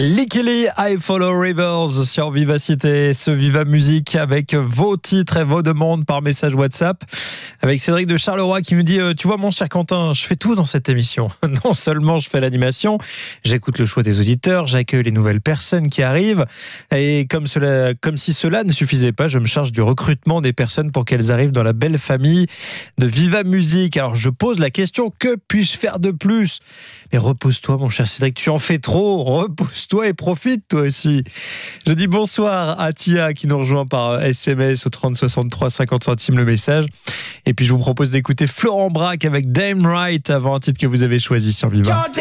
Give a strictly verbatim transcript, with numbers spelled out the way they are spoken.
Likili, I Follow Rivers sur Vivacité, ce Viva Musique avec vos titres et vos demandes par message WhatsApp. Avec Cédric de Charleroi qui me dit euh, tu vois mon cher Quentin, je fais tout dans cette émission. Non seulement je fais l'animation, j'écoute le choix des auditeurs, j'accueille les nouvelles personnes qui arrivent et comme, cela, comme si cela ne suffisait pas, je me charge du recrutement des personnes pour qu'elles arrivent dans la belle famille de Viva Musique. Alors je pose la question, que puis-je faire de plus? Mais repose-toi mon cher Cédric, tu en fais trop, repose-toi et profite toi aussi. Je dis bonsoir à Tia qui nous rejoint par S M S au trente soixante-trois cinquante centimes le message. Et puis je vous propose d'écouter Florent Braque avec Damn Right avant un titre que vous avez choisi sur Viva.